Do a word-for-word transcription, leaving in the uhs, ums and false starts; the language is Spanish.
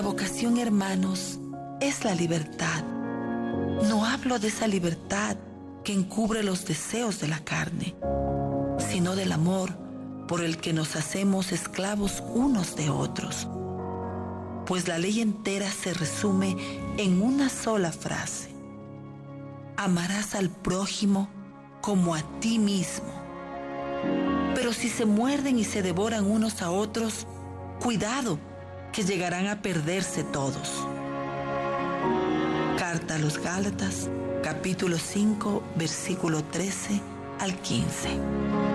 La vocación, hermanos, es la libertad. No hablo de esa libertad que encubre los deseos de la carne, sino del amor por el que nos hacemos esclavos unos de otros. Pues la ley entera se resume en una sola frase: amarás al prójimo como a ti mismo. Pero si se muerden y se devoran unos a otros, cuidado, que llegarán a perderse todos. Carta a los Gálatas, capítulo cinco, versículo trece al quince.